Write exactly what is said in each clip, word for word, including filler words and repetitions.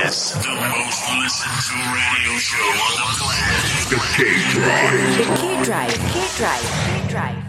It's the most listened to radio show on the planet. The K-Drive. The K-Drive. K-Drive. K-Drive.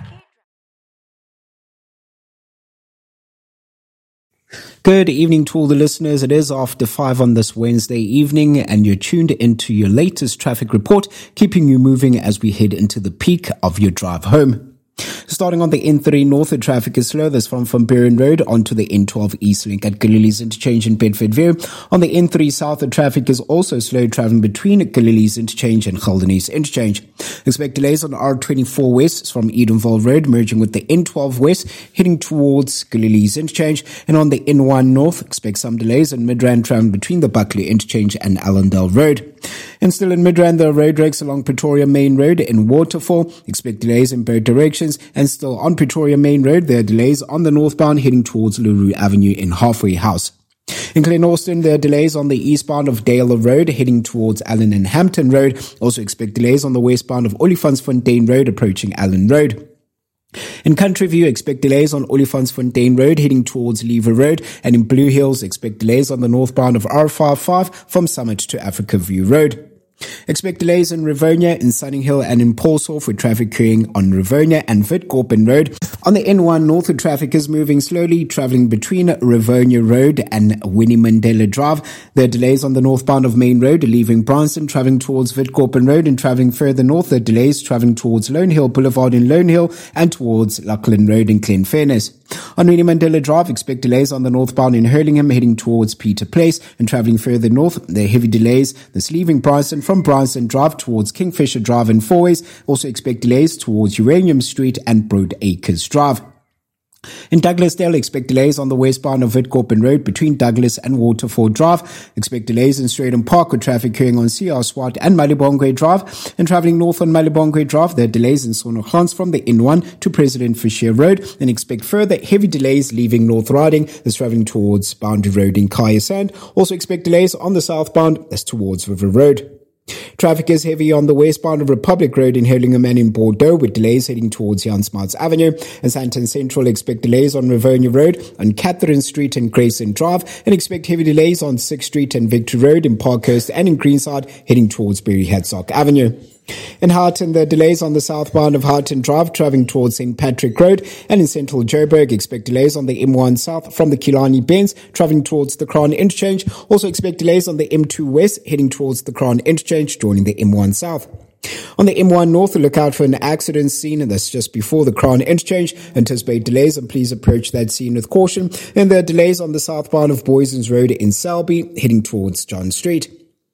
Good evening to all the listeners. It is after five on this Wednesday evening and you're tuned into your latest traffic report, keeping you moving as we head into the peak of your drive home. Starting on the N three north, the traffic is slow. That's from Van Buren Road onto the N twelve East Link at Galilee's Interchange in Bedfordview. On the N three south, the traffic is also slow traveling between Galilee's Interchange and Golden East Interchange. Expect delays on R twenty-four West from Edenville Road merging with the N twelve West heading towards Galilee's Interchange. And on the N one north, expect some delays in Midrand traveling between the Buckley Interchange and Allendale Road. And still in Midrand, there are road wrecks along Pretoria Main Road in Waterfall. Expect delays in both directions. And still on Pretoria Main Road, there are delays on the northbound heading towards LaRue Avenue in Halfway House. In Glenorchy, there are delays on the eastbound of Dale Road heading towards Allen and Hampton Road. Also expect delays on the westbound of Olifantsfontein Road approaching Allen Road. In Country View, expect delays on Olifantsfontein Road heading towards Lever Road, and in Blue Hills, expect delays on the northbound of R fifty-five from Summit to Africa View Road. Expect delays in Rivonia, in Sunninghill and in Paulshof with traffic occurring on Rivonia and Witkoppen Road. On the N one north, the traffic is moving slowly, travelling between Rivonia Road and Winnie Mandela Drive. There are delays on the northbound of Main Road, leaving Bryanston, travelling towards Witkoppen Road, and travelling further north, there are delays travelling towards Lone Hill Boulevard in Lone Hill and towards Lachlan Road in Glenfairness. On Winnie Mandela Drive, expect delays on the northbound in Hurlingham heading towards Peter Place, and travelling further north, there are heavy delays. This leaving Bryanston from Bryanston Drive towards Kingfisher Drive and Fourways. Also expect delays towards Uranium Street and Broad Acres Drive. In Douglasdale, expect delays on the westbound of Witkoppen Road between Douglas and Waterford Drive. Expect delays in Straighton Park with traffic occurring on C R Swart and Malibongwe Drive. And travelling north on Malibongwe Drive, there are delays in Sonogans from the N one to President Fisher Road. And expect further heavy delays leaving North Riding as travelling towards Boundary Road in Kaya Sand. Also expect delays on the southbound as towards River Road. Traffic is heavy on the westbound of Republic Road in Hurlingham and in Bordeaux with delays heading towards Jan Smuts Avenue. And Sandton Central expect delays on Rivonia Road, on Catherine Street and Grayson Drive, and expect heavy delays on sixth Street and Victory Road in Parkhurst and in Greenside heading towards Berry Hadsock Avenue. In Harton, there are delays on the southbound of Harton Drive travelling towards Saint Patrick Road, and in central Joburg, expect delays on the M one South from the Killarney Bends travelling towards the Crown Interchange. Also expect delays on the M two West heading towards the Crown Interchange joining the M one South. On the M one North, look out for an accident scene, and that's just before the Crown Interchange. Anticipate delays and please approach that scene with caution. And there are delays on the southbound of Boysons Road in Selby heading towards John Street.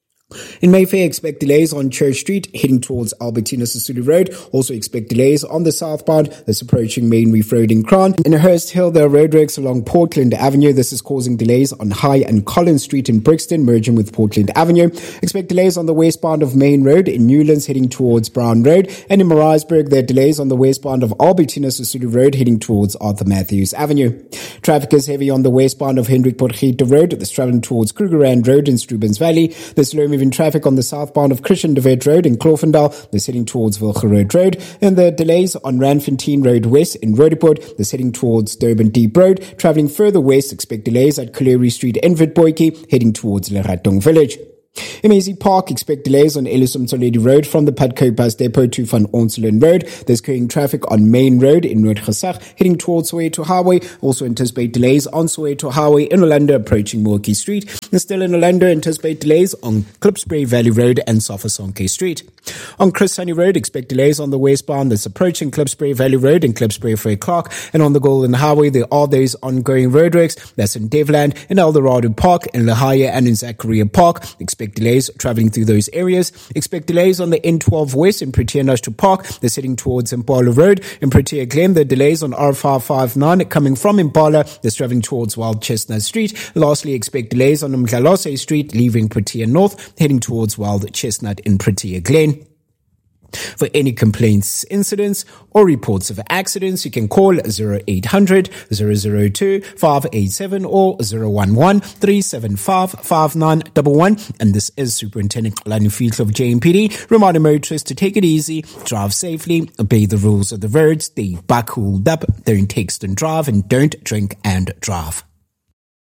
In Mayfair, expect delays on Church Street heading towards Albertina Sisulu Road. Also expect delays on the southbound that's approaching Main Reef Road in Crown. In Hurst Hill, there are road wrecks along Portland Avenue. This is causing delays on High and Collins Street in Brixton, merging with Portland Avenue. Expect delays on the westbound of Main Road in Newlands heading towards Brown Road. And in Maritzburg, there are delays on the westbound of Albertina Sisulu Road heading towards Arthur Matthews Avenue. Traffic is heavy on the westbound of Hendrik Potgieter Road that's travelling towards Krugerrand Road in Strubens Valley. There's slow moving traffic on the southbound of Christian de Wet Road in Cloofendal. They're heading towards Wilgerode Road. And there are delays on Randfontein Road West in Roodepoort. They're heading towards Durban Deep Road. Travelling further west, expect delays at Kaleri Street in Witboetjie, heading towards Leratong Village. In Maisie Park, expect delays on Elisum Toledi Road from the Padco Bus Depot to Van Onselen Road. There's carrying traffic on Main Road in Noordgesag, heading towards Soweto Highway. Also anticipate delays on Soweto Highway in Orlando approaching Milky Street. And still in Orlando, anticipate delays on Klipspruit Valley Road and Safasonke Street. On Chris Sunny Road, expect delays on the westbound that's approaching Klipspruit Valley Road and Klipspruit Frey Clark. And on the Golden Highway, there are those ongoing road wrecks. That's in Devland, in Eldorado Park, in Lahaya and in Zachariah Park. Expect delays travelling through those areas. Expect delays on the N twelve West in Protea National Park. They're heading towards Impala Road. In Protea Glen, there are delays on R five fifty-nine coming from Impala. They're travelling towards Wild Chestnut Street. Lastly, expect delays on Mklalose Street, leaving Protea North, heading towards Wild Chestnut in Protea Glen. For any complaints, incidents, or reports of accidents, you can call zero eight hundred, zero zero two, five eight seven or zero one one, three seven five, five nine one one. And this is Superintendent Lani Field of J M P D, reminding motorists to take it easy, drive safely, obey the rules of the road, stay back cooled up, don't text and drive, and don't drink and drive.